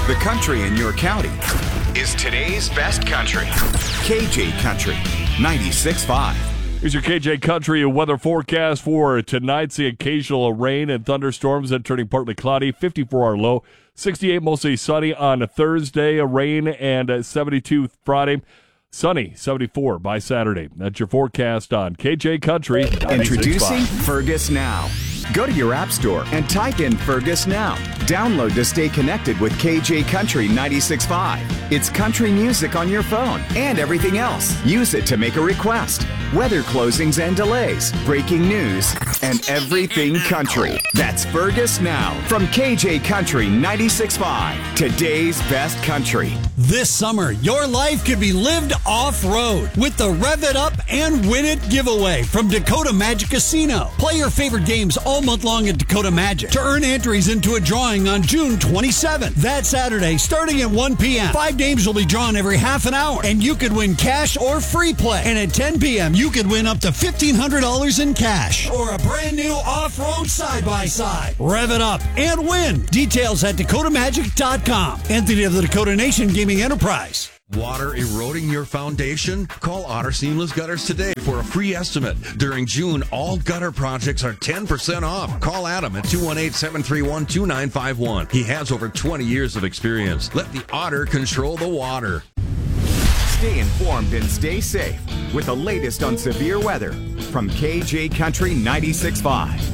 The country in your county is today's best country. KJ Country 96.5. Here's your KJ Country weather forecast for tonight. See occasional rain and thunderstorms and turning partly cloudy. 54 our low. 68 mostly sunny on Thursday. Rain and 72 Friday. Sunny 74 by Saturday. That's your forecast on KJ Country. Introducing Fergus Now. Go to your app store and type in Fergus Now. Download to stay connected with KJ Country 96.5. It's country music on your phone and everything else. Use it to make a request. Weather closings and delays, breaking news, and everything country. That's Fergus Now from KJ Country 96.5. Today's best country. This summer, your life could be lived off-road with the Rev It Up and Win It giveaway from Dakota Magic Casino. Play your favorite games all month long at Dakota Magic to earn entries into a drawing on June 27th. That Saturday, starting at 1 p.m. 5 games will be drawn every half an hour, and you could win cash or free play. And at 10 p.m., you could win up to $1,500 in cash or a brand new off-road side-by-side. Rev it up and win. Details at dakotamagic.com. Entity of the Dakota Nation Gaming Enterprise. Water eroding your foundation? Call Otter Seamless Gutters today for a free estimate. During June, all gutter projects are 10% off. Call Adam at 218-731-2951. He has over 20 years of experience. Let the Otter control the water. Stay informed and stay safe with the latest on severe weather from KJ Country 96.5.